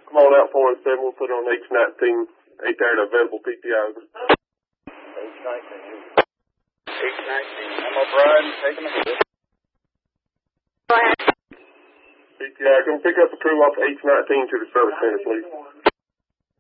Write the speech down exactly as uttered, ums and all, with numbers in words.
Come on out four and seven. We'll put it on H nineteen. Eight there to available P P I. H nineteen. H nineteen. I'm O'Brien. Taking a hit. Go ahead. P P I, come pick up the crew off H nineteen to the service center, please.